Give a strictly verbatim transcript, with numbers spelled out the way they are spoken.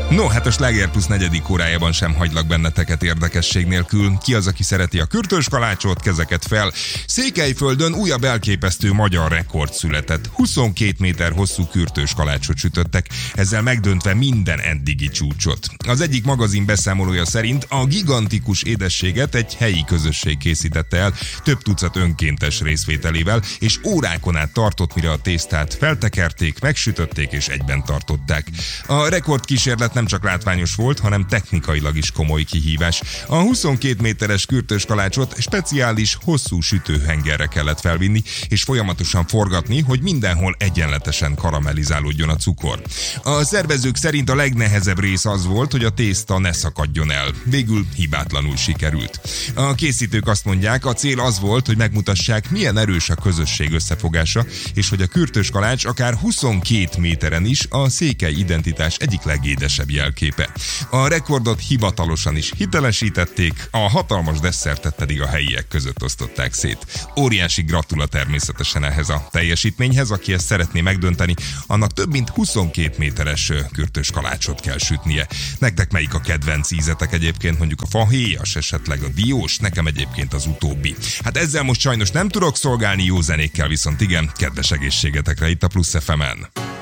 No, hát a Sláger Plusz negyedik órájában sem hagylak benneteket érdekesség nélkül. Ki az, aki szereti a kürtös kalácsot, kezeket fel. Székelyföldön újabb elképesztő magyar rekord született. huszonkét méter hosszú kürtös kalácsot sütöttek, ezzel megdöntve minden eddigi csúcsot. Az egyik magazin beszámolója szerint a gigantikus édességet egy helyi közösség készítette el, több tucat önkéntes részvételével, és órákon át tartott, mire a tésztát feltekerték, megsütötték és egyben tartották. A rekordkísérlet nem csak látványos volt, hanem technikailag is komoly kihívás. A huszonkét méteres kürtös kalácsot speciális, hosszú sütőhengerre kellett felvinni, és folyamatosan forgatni, hogy mindenhol egyenletesen karamellizálódjon a cukor. A szervezők szerint a legnehezebb rész az volt, hogy a tészta ne szakadjon el. Végül hibátlanul sikerült. A készítők azt mondják, a cél az volt, hogy megmutassák, milyen erős a közösség összefogása, és hogy a kürtös kalács akár huszonkét méteren is a székely identitás egyik legédesebb jelképe. A rekordot hivatalosan is hitelesítették, a hatalmas desszertet pedig a helyiek között osztották szét. Óriási gratula természetesen ehhez a teljesítményhez, aki ezt szeretné megdönteni, annak több mint huszonkét méteres kürtös kalácsot kell sütnie. Nektek melyik a kedvenc ízetek egyébként, mondjuk a fahéjas, esetleg a diós, nekem egyébként az utóbbi. Hát ezzel most sajnos nem tudok szolgálni, jó zenékkel viszont igen, kedves egészségetekre itt a Plusz ef emen.